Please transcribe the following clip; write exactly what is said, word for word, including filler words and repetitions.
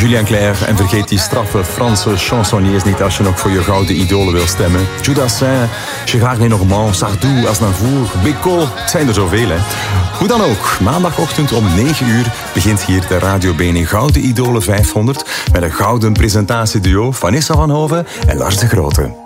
Julien Clerc, en vergeet die straffe Franse chansonniers niet als je nog voor je gouden idolen wil stemmen. Judassin, Gérard Lenormand, Sardou, Aznavour, Bécaud, het zijn er zoveel, hè. Hoe dan ook, maandagochtend om negen uur begint hier de Radio B N N Gouden Idolen vijfhonderd met een gouden presentatieduo Vanessa van Hoven en Lars de Grote.